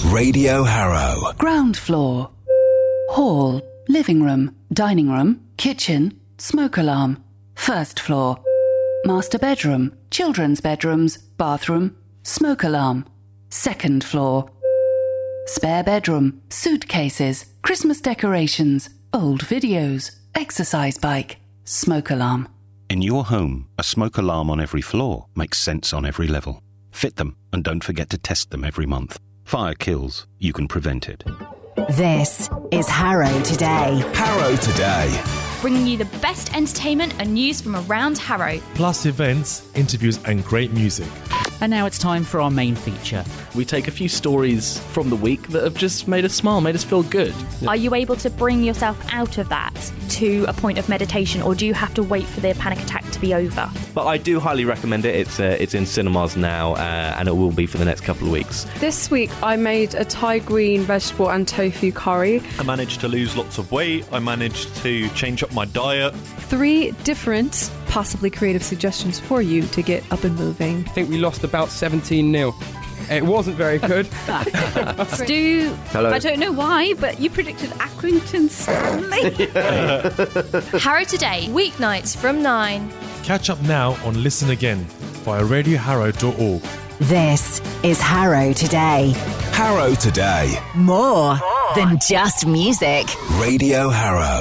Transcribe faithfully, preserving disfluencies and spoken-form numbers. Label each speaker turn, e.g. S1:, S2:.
S1: Radio Harrow.
S2: Ground floor. Hall, living room, dining room, kitchen, smoke alarm. First floor. Master bedroom, children's bedrooms, bathroom, smoke alarm. Second floor. Spare bedroom, suitcases, Christmas decorations, old videos, exercise bike, smoke alarm.
S3: In your home, a smoke alarm on every floor makes sense on every level. Fit them and don't forget to test them every month. Fire kills, you can prevent it.
S4: This is Harrow Today.
S1: Harrow Today.
S5: Bringing you the best entertainment and news from around Harrow.
S6: Plus events, interviews and great music.
S7: And now it's time for our main feature.
S8: We take a few stories from the week that have just made us smile, made us feel good.
S5: Are you able to bring yourself out of that to a point of meditation, or do you have to wait for the panic attack to be over?
S9: But I do highly recommend it. It's uh, it's in cinemas now, uh, and it will be for the next couple of weeks.
S10: This week I made a Thai green vegetable and tofu curry.
S11: I managed to lose lots of weight. I managed to change up my diet.
S10: Three different, possibly creative suggestions for you to get up and moving.
S12: I think we lost about seventeen nil. It wasn't very good.
S13: Stu,
S12: Hello.
S13: I don't know why, but you predicted Accrington Stanley.
S5: Harrow Today, weeknights from nine.
S6: Catch up now on Listen Again via radio harrow dot org.
S4: This is Harrow Today.
S1: Harrow Today.
S4: More than just music.
S1: Radio Harrow.